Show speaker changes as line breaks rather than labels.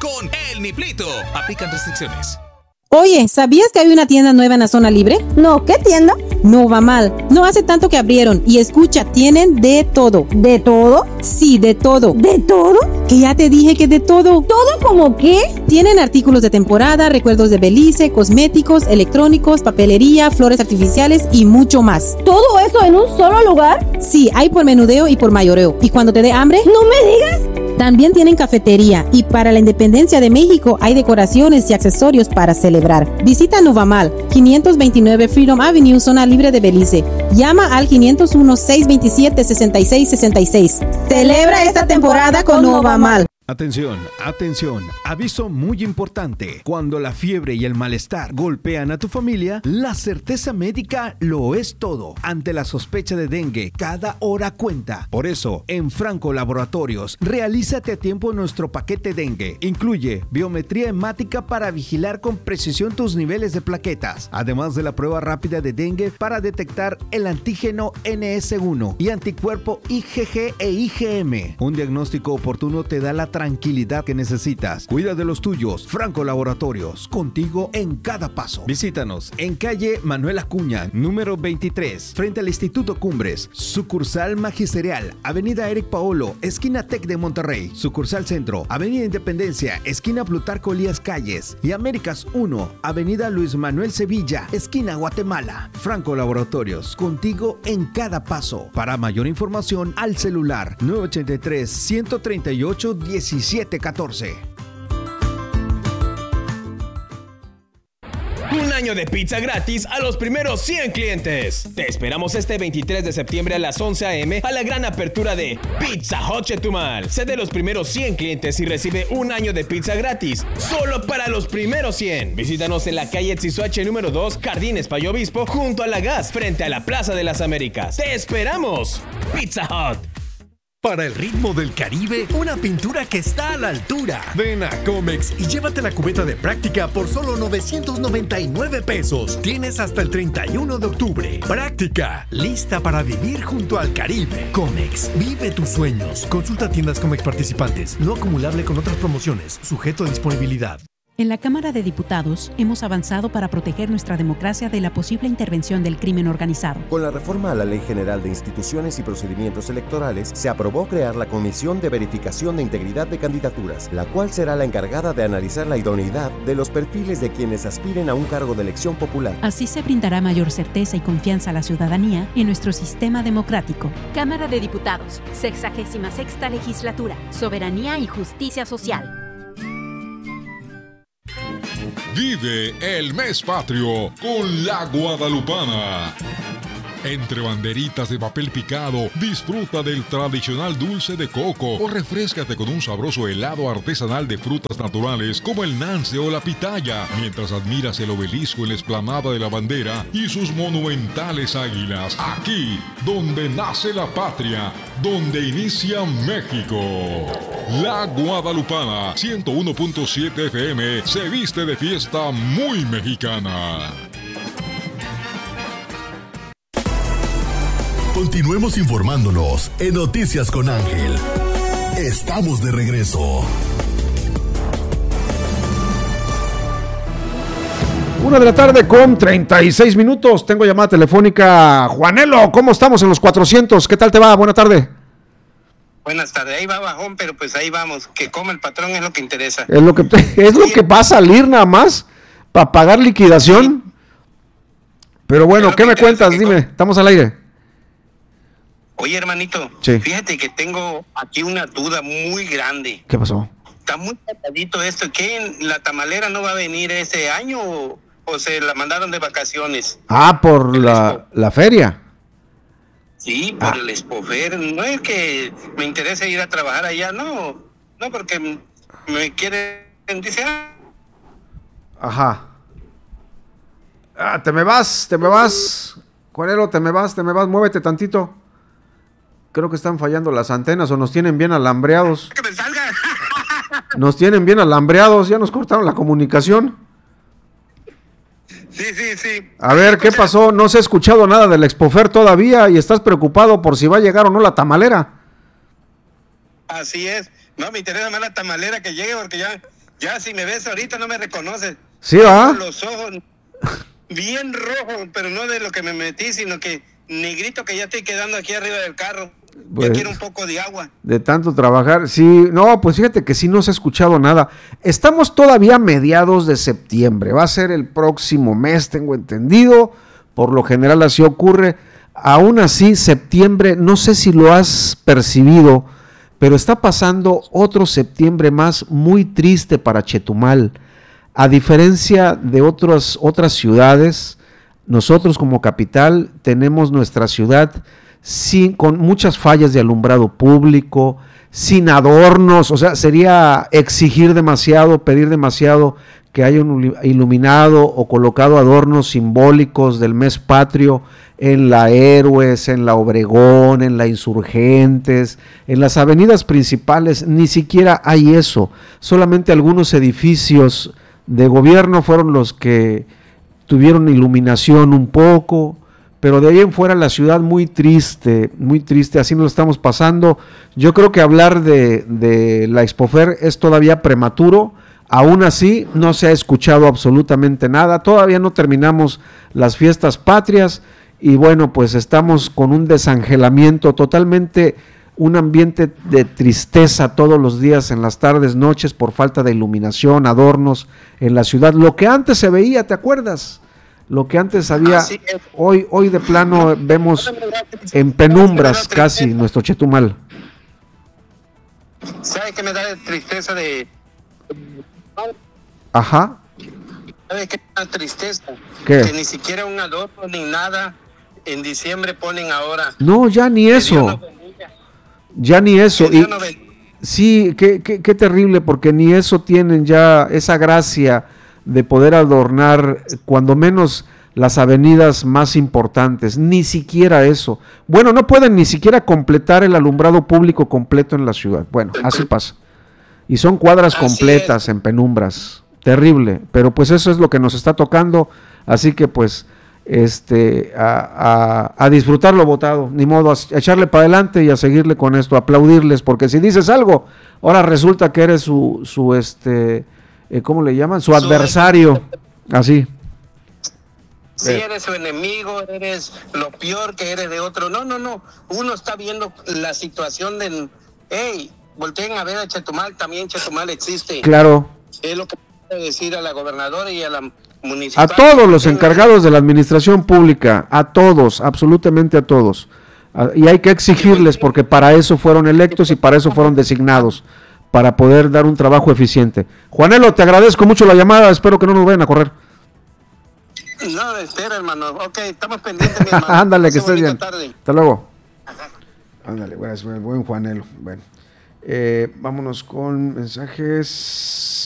con El Niplito. Aplican restricciones.
Oye, ¿sabías que hay una tienda nueva en la zona libre?
No, ¿qué tienda?
Novamal. No hace tanto que abrieron. Y escucha, tienen de todo.
¿De todo?
Sí, de todo.
¿De todo?
Que ya te dije que de todo.
¿Todo como qué?
Tienen artículos de temporada, recuerdos de Belice, cosméticos, electrónicos, papelería, flores artificiales y mucho más.
¿Todo eso en un solo lugar?
Sí, hay por menudeo y por mayoreo. ¿Y cuando te dé hambre?
¡No me digas!
También tienen cafetería y para la independencia de México hay decoraciones y accesorios para celebrar. Visita Novamal, 529 Freedom Avenue, zona libre de Belice. Llama al 501-627-6666. Celebra esta temporada con Novamal.
Atención, atención, aviso muy importante. Cuando la fiebre y el malestar golpean a tu familia, la certeza médica lo es todo. Ante la sospecha de dengue, cada hora cuenta. Por eso, en Franco Laboratorios, realízate a tiempo nuestro paquete dengue. Incluye biometría hemática para vigilar con precisión tus niveles de plaquetas, además de la prueba rápida de dengue para detectar el antígeno NS1 y anticuerpo IgG e IgM. Un diagnóstico oportuno te da la tranquilidad que necesitas. Cuida de los tuyos. Franco Laboratorios, contigo en cada paso. Visítanos en calle Manuel Acuña, número 23, frente al Instituto Cumbres. Sucursal Magisterial, Avenida Eric Paolo, esquina Tec de Monterrey. Sucursal Centro, Avenida Independencia, esquina Plutarco Elías Calles. Y Américas 1, Avenida Luis Manuel Sevilla, esquina Guatemala. Franco Laboratorios, contigo en cada paso. Para mayor información, al celular 983-138-1714.
Un año de pizza gratis a los primeros 100 clientes. Te esperamos este 23 de septiembre a las 11 a.m. a la gran apertura de Pizza Hut Chetumal. Sé de los primeros 100 clientes y recibe un año de pizza gratis. Solo para los primeros 100. Visítanos en la calle Tzizuache número 2, Jardines Payo Obispo, junto a la Gas, frente a la Plaza de las Américas. ¡Te esperamos! Pizza Hut.
Para el ritmo del Caribe, una pintura que está a la altura. Ven a Comex y llévate la cubeta de práctica por solo 999 pesos. Tienes hasta el 31 de octubre. Práctica, lista para vivir junto al Caribe. Comex, vive tus sueños. Consulta tiendas Comex participantes. No acumulable con otras promociones. Sujeto a disponibilidad.
En la Cámara de Diputados hemos avanzado para proteger nuestra democracia de la posible intervención del crimen organizado.
Con la reforma a la Ley General de Instituciones y Procedimientos Electorales, se aprobó crear la Comisión de Verificación de Integridad de Candidaturas, la cual será la encargada de analizar la idoneidad de los perfiles de quienes aspiren a un cargo de elección popular.
Así se brindará mayor certeza y confianza a la ciudadanía en nuestro sistema democrático.
Cámara de Diputados, 66ª Legislatura, Soberanía y Justicia Social.
Vive el mes patrio con la Guadalupana. Entre banderitas de papel picado, disfruta del tradicional dulce de coco o refréscate con un sabroso helado artesanal de frutas naturales como el nance o la pitaya, mientras admiras el obelisco en la explanada de la bandera y sus monumentales águilas. Aquí, donde nace la patria, donde inicia México. La Guadalupana, 101.7 FM, se viste de fiesta muy mexicana.
Continuemos informándonos en Noticias con Ángel. Estamos de regreso.
1:00 con 36 minutos. Tengo llamada telefónica. Juanelo, ¿cómo estamos en los 400? ¿Qué tal te va? Buena tarde.
Buenas tardes. Ahí va bajón, pero pues ahí vamos. Que coma el patrón es lo que interesa.
Es lo que va a salir nada más para pagar liquidación. Sí. Pero bueno, ¿qué me cuentas? Dime, estamos al aire.
Oye, hermanito,
sí.
Fíjate que tengo aquí una duda muy grande.
¿Qué pasó?
Está muy tratadito esto. ¿Qué? ¿La tamalera no va a venir este año o se la mandaron de vacaciones?
Ah, por la feria.
Sí, por el Expofer. No es que me interese ir a trabajar allá, no porque me quieren, dice.
Ajá. Te me vas. Juanelo, te me vas, muévete tantito. Creo que están fallando las antenas o nos tienen bien alambreados.
¡Que me salga!
Nos tienen bien alambreados, ya nos cortaron la comunicación.
Sí.
A ver, ¿qué pasó? No se ha escuchado nada del Expofer todavía y estás preocupado por si va a llegar o no la tamalera.
Así es. No, me interesa más la tamalera que llegue porque ya Ya si me ves ahorita no me reconoces.
Sí, ¿va?
Los ojos bien rojos, pero no de lo que me metí, sino que negrito que ya estoy quedando aquí arriba del carro.
Pues,
ya quiero un poco de agua.
De tanto trabajar, sí, no, pues fíjate que sí no se ha escuchado nada. Estamos todavía a mediados de septiembre, va a ser el próximo mes, tengo entendido, por lo general así ocurre. Aún así, septiembre, no sé si lo has percibido, pero está pasando otro septiembre más muy triste para Chetumal. A diferencia de otras ciudades, nosotros como capital tenemos nuestra ciudad con muchas fallas de alumbrado público, sin adornos, o sea, sería exigir demasiado, pedir demasiado que haya un iluminado o colocado adornos simbólicos del mes patrio en la Héroes, en la Obregón, en la Insurgentes, en las avenidas principales, ni siquiera hay eso, solamente algunos edificios de gobierno fueron los que tuvieron iluminación un poco, pero de ahí en fuera la ciudad muy triste, así nos lo estamos pasando. Yo creo que hablar de la Expofer es todavía prematuro, aún así no se ha escuchado absolutamente nada, todavía no terminamos las fiestas patrias y bueno, pues estamos con un desangelamiento totalmente, un ambiente de tristeza todos los días en las tardes, noches por falta de iluminación, adornos en la ciudad, lo que antes se veía, ¿te acuerdas? Lo que antes había, hoy de plano vemos en penumbras casi nuestro Chetumal.
¿Sabe qué me da tristeza de...?
Ajá.
¿Sabe qué me da tristeza?
¿Qué?
Que ni siquiera un adorno ni nada en diciembre ponen ahora.
No, ya ni eso. Ya ni eso. Y, sí, qué terrible, porque ni eso tienen ya, esa gracia de poder adornar cuando menos las avenidas más importantes, ni siquiera eso. Bueno, no pueden ni siquiera completar el alumbrado público completo en la ciudad. Bueno, así pasa. Y son cuadras completas en penumbras. Terrible, pero pues eso es lo que nos está tocando, así que pues a disfrutar lo votado, ni modo, a echarle para adelante y a seguirle con esto, a aplaudirles, porque si dices algo, ahora resulta que eres su ¿cómo le llaman? Su adversario, así.
Si eres su enemigo, eres lo peor que eres de otro. No. Uno está viendo la situación de, hey, volteen a ver a Chetumal, también Chetumal existe.
Claro.
Es lo que puedo decir a la gobernadora y a la municipal.
A todos los encargados de la administración pública, a todos, absolutamente a todos. Y hay que exigirles, porque para eso fueron electos y para eso fueron designados, para poder dar un trabajo eficiente. Juanelo, te agradezco mucho la llamada, espero que no nos vayan a correr.
No, espera, hermano. Ok, estamos pendientes, mi hermano.
Ándale, que estés bien.
Tarde.
Hasta luego. Ándale, buen Juanelo. Bueno, vámonos con mensajes.